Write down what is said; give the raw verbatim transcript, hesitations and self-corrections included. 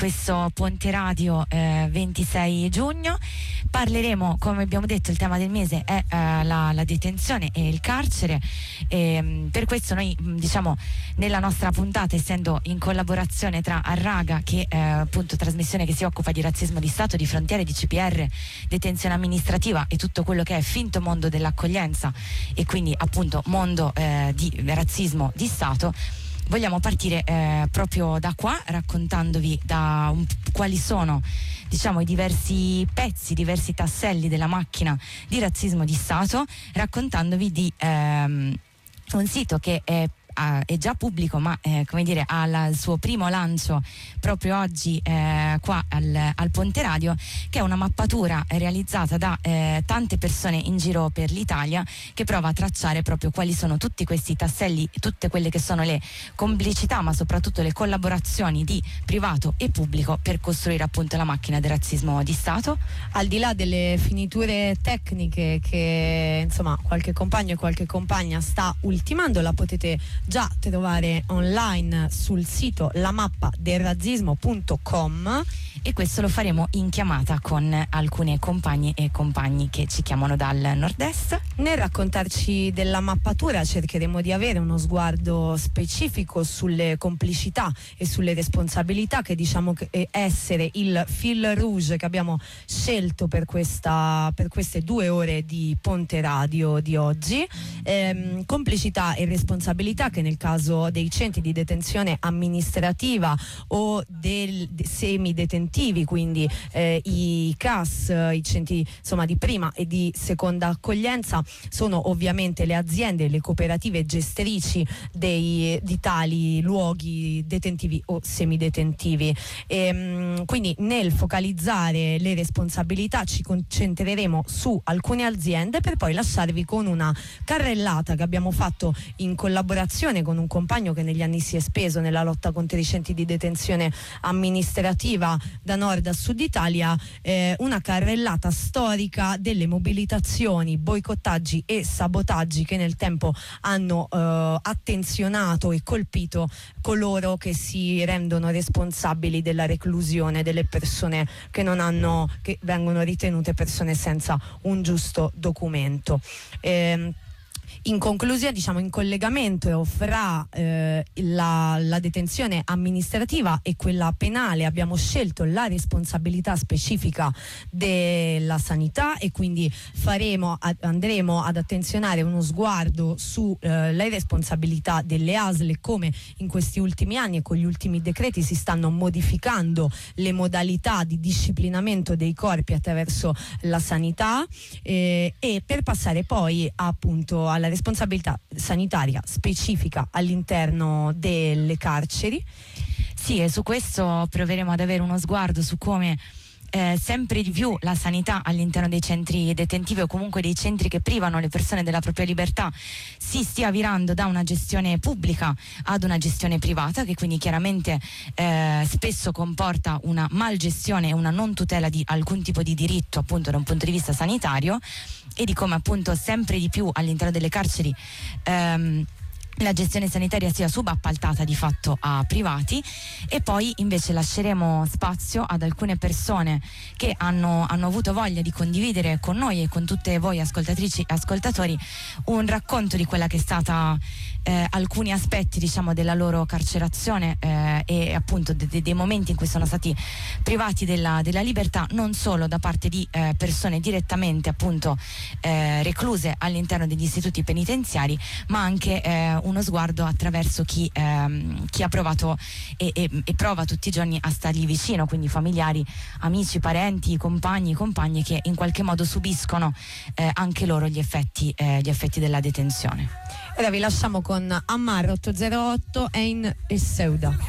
questo Ponte Radio eh, ventisei giugno. Parleremo, come abbiamo detto, il tema del mese è eh, la, la detenzione e il carcere, e, mh, per questo noi mh, diciamo nella nostra puntata, essendo in collaborazione tra Arraga, che è appunto trasmissione che si occupa di razzismo di Stato, di frontiere, di C P R, detenzione amministrativa e tutto quello che è finto mondo dell'accoglienza, e quindi appunto mondo eh, di razzismo di Stato, vogliamo partire eh, proprio da qua, raccontandovi da un, quali sono diciamo i diversi pezzi, diversi tasselli della macchina di razzismo di Stato, raccontandovi di ehm, un sito che è Uh, è già pubblico, ma eh, come dire ha la, il suo primo lancio proprio oggi eh, qua al, al Ponte Radio, che è una mappatura realizzata da eh, tante persone in giro per l'Italia, che prova a tracciare proprio quali sono tutti questi tasselli, tutte quelle che sono le complicità, ma soprattutto le collaborazioni di privato e pubblico per costruire appunto la macchina del razzismo di Stato. Al di là delle finiture tecniche che insomma qualche compagno e qualche compagna sta ultimando, la potete già trovare online sul sito la mappa del razzismo punto com, e questo lo faremo in chiamata con alcune compagne e compagni che ci chiamano dal nord-est. Nel raccontarci della mappatura cercheremo di avere uno sguardo specifico sulle complicità e sulle responsabilità che diciamo che essere il fil rouge che abbiamo scelto per questa per queste due ore di Ponte Radio di oggi. Ehm, complicità e responsabilità che nel caso dei centri di detenzione amministrativa o del de, semidetentivi, quindi eh, i C A S, i centri insomma di prima e di seconda accoglienza, sono ovviamente le aziende, le cooperative gestrici dei, di tali luoghi detentivi o semidetentivi. E, mh, quindi nel focalizzare le responsabilità ci concentreremo su alcune aziende, per poi lasciarvi con una carrellata che abbiamo fatto in collaborazione con un compagno che negli anni si è speso nella lotta contro i centri di detenzione amministrativa da nord a sud Italia, eh, una carrellata storica delle mobilitazioni, boicottaggi e sabotaggi che nel tempo hanno eh, attenzionato e colpito coloro che si rendono responsabili della reclusione delle persone che non hanno, che vengono ritenute persone senza un giusto documento. Eh, In conclusione, diciamo in collegamento fra eh, la, la detenzione amministrativa e quella penale, abbiamo scelto la responsabilità specifica della sanità, e quindi faremo, andremo ad attenzionare uno sguardo sulle eh, responsabilità delle A S L, come in questi ultimi anni e con gli ultimi decreti si stanno modificando le modalità di disciplinamento dei corpi attraverso la sanità, eh, e per passare poi appunto alla responsabilità sanitaria specifica all'interno delle carceri. Sì, e su questo proveremo ad avere uno sguardo su come eh, sempre di più la sanità all'interno dei centri detentivi, o comunque dei centri che privano le persone della propria libertà, si stia virando da una gestione pubblica ad una gestione privata, che quindi chiaramente eh, spesso comporta una malgestione e una non tutela di alcun tipo di diritto appunto da un punto di vista sanitario, e di come appunto sempre di più all'interno delle carceri ehm, la gestione sanitaria sia subappaltata di fatto a privati. E poi invece lasceremo spazio ad alcune persone che hanno, hanno avuto voglia di condividere con noi e con tutte voi ascoltatrici e ascoltatori un racconto di quella che è stata eh, alcuni aspetti diciamo della loro carcerazione eh, e appunto de- de- dei momenti in cui sono stati privati della, della libertà, non solo da parte di eh, persone direttamente appunto eh, recluse all'interno degli istituti penitenziari, ma anche eh, uno sguardo attraverso chi, ehm, chi ha provato e, e, e prova tutti i giorni a stargli vicino, quindi familiari, amici, parenti, compagni, compagne che in qualche modo subiscono eh, anche loro gli effetti, eh, gli effetti della detenzione. Ora vi lasciamo con Ammar otto zero otto, Ein e Seuda.